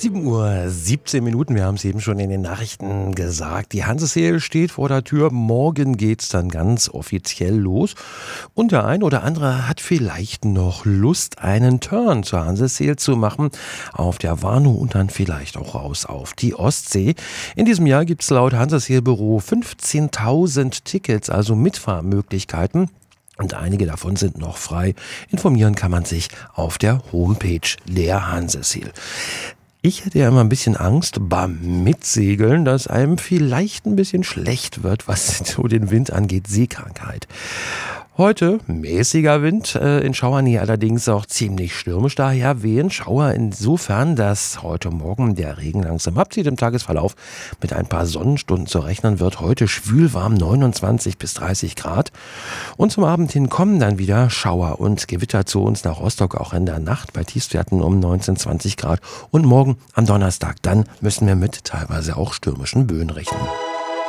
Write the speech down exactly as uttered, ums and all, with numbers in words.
sieben Uhr siebzehn Minuten, wir haben es eben schon in den Nachrichten gesagt. Die Hanseseel steht vor der Tür, morgen geht's dann ganz offiziell los. Und der ein oder andere hat vielleicht noch Lust, einen Turn zur Hanseseel zu machen, auf der Warnow und dann vielleicht auch raus auf die Ostsee. In diesem Jahr gibt's laut Hanseseelbüro fünfzehntausend Tickets, also Mitfahrmöglichkeiten. Und einige davon sind noch frei. Informieren kann man sich auf der Homepage der Hanseseel. Ich hätte ja immer ein bisschen Angst beim Mitsegeln, dass einem vielleicht ein bisschen schlecht wird, was so den Wind angeht, Seekrankheit. Heute mäßiger Wind, äh, in Schauernähe allerdings auch ziemlich stürmisch. Daher wehen Schauer insofern, dass heute Morgen der Regen langsam abzieht im Tagesverlauf. Mit ein paar Sonnenstunden zu rechnen wird heute schwülwarm neunundzwanzig bis dreißig Grad. Und zum Abend hin kommen dann wieder Schauer und Gewitter zu uns nach Rostock, auch in der Nacht bei Tiefstwerten um neunzehn, zwanzig Grad. Und morgen am Donnerstag, dann müssen wir mit teilweise auch stürmischen Böen rechnen.